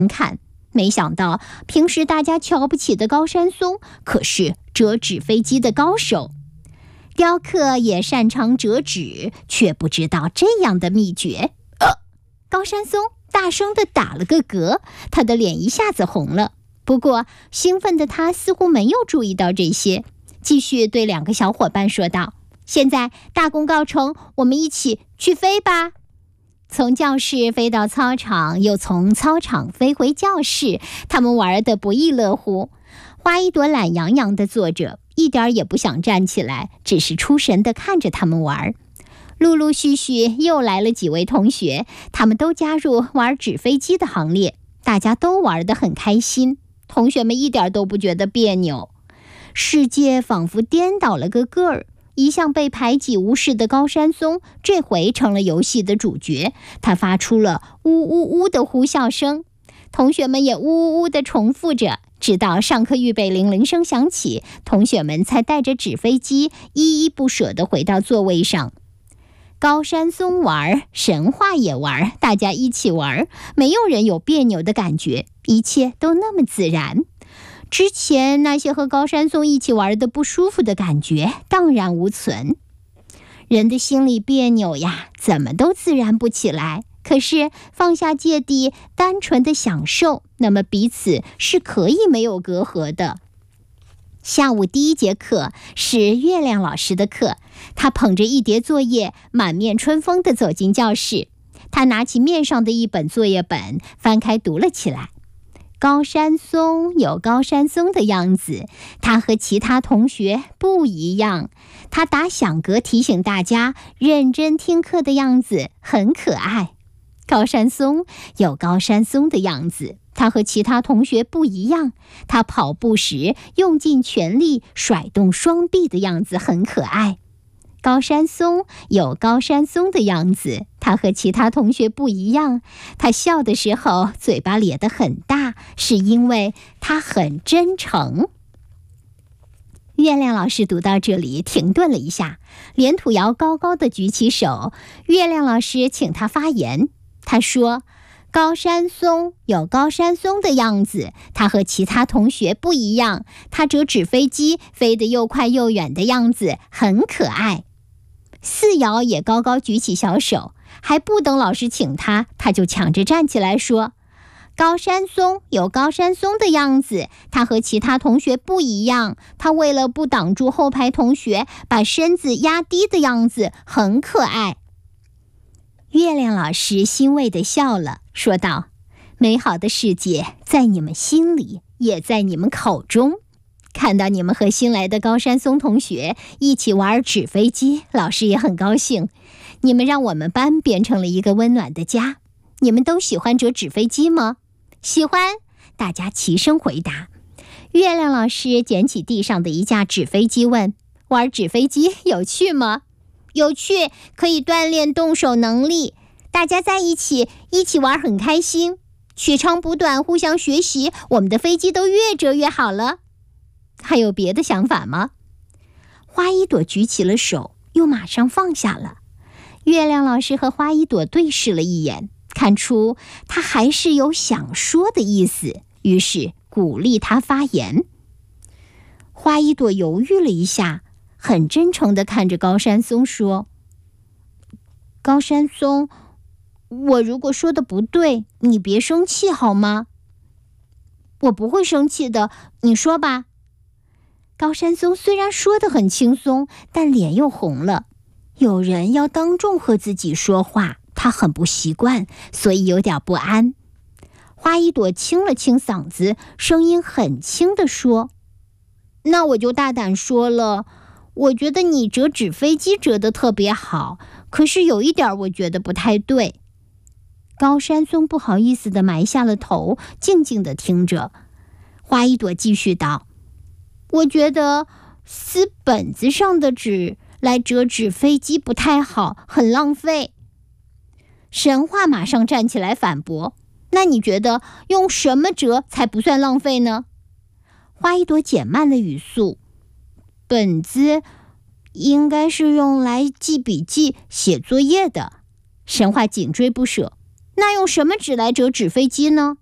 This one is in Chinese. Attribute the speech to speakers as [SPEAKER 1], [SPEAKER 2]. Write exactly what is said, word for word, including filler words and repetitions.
[SPEAKER 1] 看。没想到平时大家瞧不起的高山松，可是折纸飞机的高手。雕刻也擅长折纸，却不知道这样的秘诀。呃，高山松大声地打了个嗝，他的脸一下子红了。不过兴奋的他似乎没有注意到这些，继续对两个小伙伴说道：现在大功告成，我们一起去飞吧。从教室飞到操场，又从操场飞回教室，他们玩得不亦乐乎。花一朵懒洋洋地坐着，一点也不想站起来，只是出神地看着他们玩。陆陆续续又来了几位同学，他们都加入玩纸飞机的行列，大家都玩得很开心，同学们一点都不觉得别扭。世界仿佛颠倒了个个儿，一向被排挤无视的高山松，这回成了游戏的主角。他发出了呜呜呜的呼啸声，同学们也呜呜呜地重复着，直到上课预备铃铃声响起，同学们才带着纸飞机依依不舍地回到座位上。高山松玩，神话也玩，大家一起玩，没有人有别扭的感觉，一切都那么自然。之前那些和高山松一起玩的不舒服的感觉荡然无存。人的心里别扭呀，怎么都自然不起来。可是放下芥蒂，单纯的享受，那么彼此是可以没有隔阂的。下午第一节课是月亮老师的课，他捧着一叠作业，满面春风地走进教室。他拿起面上的一本作业本，翻开读了起来。高山松有高山松的样子，他和其他同学不一样。他打响嗝提醒大家认真听课的样子很可爱。高山松有高山松的样子，他和其他同学不一样。他跑步时用尽全力甩动双臂的样子很可爱。高山松有高山松的样子，他和其他同学不一样。他笑的时候嘴巴咧得很大，是因为他很真诚。月亮老师读到这里停顿了一下，连土瑶高高的举起手。月亮老师请他发言，他说：高山松有高山松的样子，他和其他同学不一样。他折纸飞机飞得又快又远的样子很可爱。四瑶也高高举起小手，还不等老师请他，他就抢着站起来说：高山松有高山松的样子，他和其他同学不一样。他为了不挡住后排同学，把身子压低的样子很可爱。月亮老师欣慰地笑了，说道：美好的世界在你们心里，也在你们口中。看到你们和新来的高山松同学一起玩纸飞机，老师也很高兴。你们让我们班变成了一个温暖的家。你们都喜欢折纸飞机吗？喜欢，大家齐声回答。月亮老师捡起地上的一架纸飞机问：玩纸飞机有趣吗？有趣，可以锻炼动手能力。大家在一起一起玩很开心，取长补短，互相学习，我们的飞机都越折越好了。还有别的想法吗？花一朵举起了手，又马上放下了。月亮老师和花一朵对视了一眼，看出他还是有想说的意思，于是鼓励他发言。花一朵犹豫了一下，很真诚地看着高山松说：高山松，我如果说的不对，你别生气好吗？我不会生气的，你说吧。高山松虽然说得很轻松，但脸又红了。有人要当众和自己说话，他很不习惯，所以有点不安。花一朵清了清嗓子，声音很轻地说：那我就大胆说了，我觉得你折纸飞机折得特别好，可是有一点我觉得不太对。高山松不好意思地埋下了头，静静地听着。花一朵继续道：我觉得撕本子上的纸来折纸飞机不太好，很浪费。神话马上站起来反驳：那你觉得用什么折才不算浪费呢？花一朵减慢了语速：本子应该是用来记笔记、写作业的。神话紧追不舍：那用什么纸来折纸飞机呢？